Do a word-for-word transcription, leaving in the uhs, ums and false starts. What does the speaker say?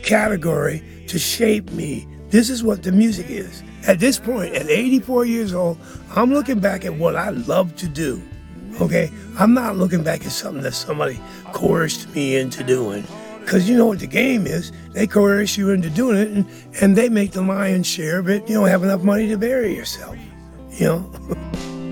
category to shape me. This is what the music is. At this point, at eighty-four years old, I'm looking back at what I love to do. Okay? I'm not looking back at something that somebody coerced me into doing. Because you know what the game is. They coerce you into doing it, and, and they make the lion's share of it. You don't have enough money to bury yourself. You know?